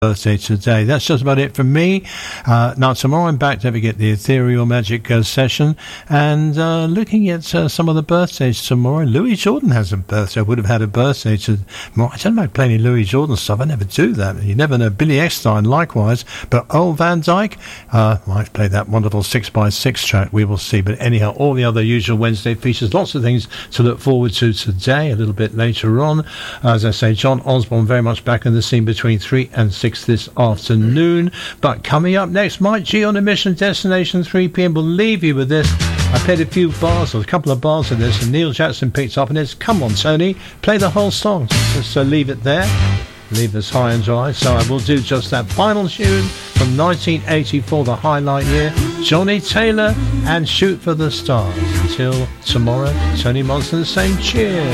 birthday today. That's just about it from me. Now tomorrow I'm back to get the Ethereal Magic session and looking at some of the birthdays tomorrow. Louis Jordan has a birthday. I would have had a birthday tomorrow. I don't know about playing any Louis Jordan stuff. I never do that. You never know. Billy Eckstein likewise, but Earl Van Dyke might play that wonderful 6x6 track. We will see. But anyhow, all the other usual Wednesday features, lots of things to look forward to today, a little bit later on. As I say, John Osborne very much back in the scene between 3 and 6 this afternoon. But coming up next, Mike G on a mission, destination 3 p.m. We'll leave you with this. I played a few bars, or a couple of bars of this, and Neil Jackson picked up on this. Come on, Tony, play the whole song. Just leave it there. Leave us high and dry. So I will do just that. Final tune from 1984, the highlight year. Johnny Taylor and Shoot for the Stars. Until tomorrow, Tony Monson saying cheers.